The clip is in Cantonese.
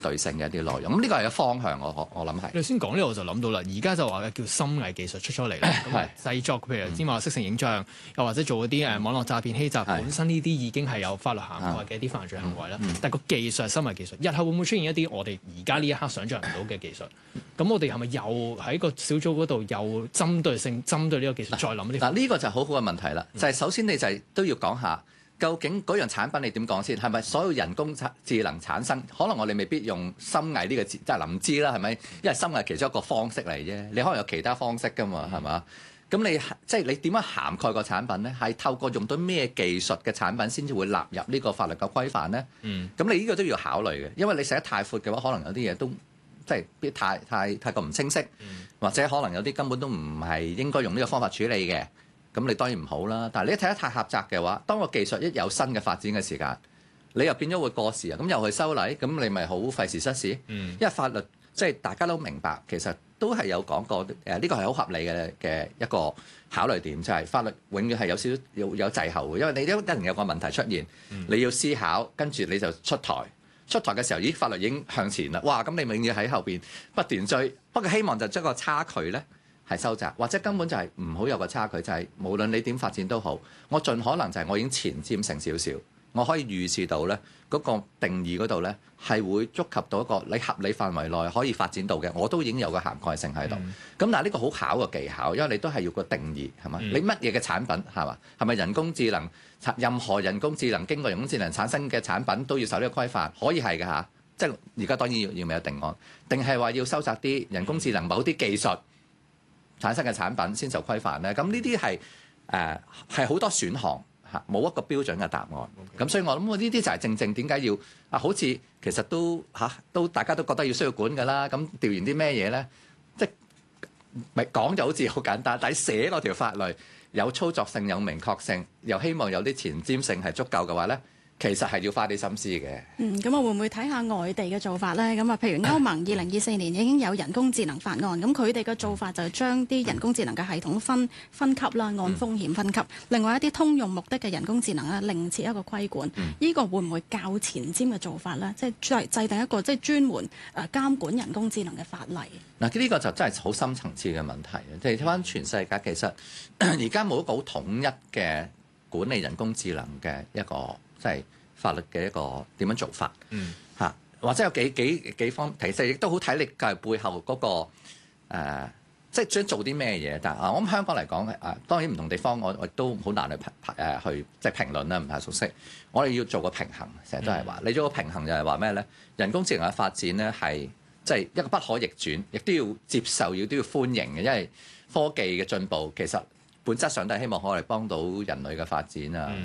對性嘅一啲內容。咁呢個係個方向，我諗係。 你先講呢，我就諗到啦。而家就話嘅叫深偽技術出咗嚟啦，咁製作譬如之話色情影像，又或者做嗰啲網絡詐騙欺詐，本身呢啲已經係有法律涵蓋嘅一啲犯罪行為啦。但係個技術係深偽技術，日後會唔會出現一啲我哋而家呢一刻想像唔到嘅技術？咁我哋係咪又喺個小組嗰度又針對性針對呢個技術再諗啲？ 嗱，呢個就好好嘅問題啦。就係首先你就係都要講下。究竟嗰樣產品你點講先？係咪所有人工智能產生？可能我哋未必用深偽呢個字，即係唔知啦，係咪？因為深偽其中一個方式嚟啫，你可能有其他方式㗎嘛，係嘛？咁你即係你點樣涵蓋個產品咧？係透過用到咩技術嘅產品先至會納入呢個法律嘅規範咧？咁你呢個都要考慮嘅，因為你寫得太闊嘅話，可能有啲嘢都即係太過唔清晰，或者可能有啲根本都唔係應該用呢個方法處理嘅。咁你當然唔好啦，但係你一睇得太狹窄嘅話，當個技術一有新嘅發展嘅時間，你又變咗會過時啊！咁又去修例，咁你咪好費時失事。因為法律即係大家都明白，其實都係有講過呢個係好合理嘅一個考慮點，就係法律永遠係有少少有滯後嘅，因為你一定有個問題出現，你要思考，跟住你就出台嘅時候，法律已經向前啦。哇！咁你永遠喺後邊不斷追，不過希望就將個差距咧係收窄，或者根本就係唔好有個差距，就係無論你點發展都好，我盡可能就係我已經前瞻性少少，我可以預示到咧嗰個定義嗰度咧係會觸及到一個你合理範圍內可以發展到嘅，我都已經有個涵蓋性喺度。咁但係呢個好考嘅技巧，因為你都係要個定義係嘛？你乜嘢嘅產品係嘛？係咪人工智能？任何人工智能經過人工智能產生嘅產品都要受呢個規範，可以係㗎嚇。即係而家當然要未有定案，定係話要收窄啲人工智能某啲技術產生嘅產品先受規範咧，咁呢啲係好多選項嚇，冇一個標準嘅答案。咁所以我諗呢啲就係正點解要好似其實都大家都覺得要需要管㗎啦。咁調研啲咩嘢咧？即係咪講就好似好簡單，但係寫嗰條法律有操作性、有明確性，又希望有啲前瞻性係足夠嘅話咧，其實係要花啲心思嘅。 咁我會唔會睇下外地嘅做法呢？咁啊，譬如歐盟2024年已經有人工智能法案，咁佢哋嘅做法就係將啲人工智能嘅系統分級啦，按風險分級。另外一啲通用目的嘅人工智能咧，另設一個規管。呢個會唔會較前瞻嘅做法呢？即係制定一個即係專門監管人工智能嘅法例。 嗱，呢個就真係好深層次嘅問題。即係睇翻全世界，其實而家冇一個好統一嘅管理人工智能嘅一個即係法律嘅一個點樣做法嚇，或者有幾方，其實亦都好睇你嘅背後嗰個即係想做啲咩嘢。但係我諗香港嚟講當然唔同地方我亦都好難去即係評論啦，唔太熟悉。我哋要做個平衡，成日都係話你做個平衡就係話咩咧？人工智能嘅發展咧係即係一個不可逆轉，亦都要接受，亦都要歡迎嘅，因為科技嘅進步其實本質上都係希望可以幫到人類嘅發展啊。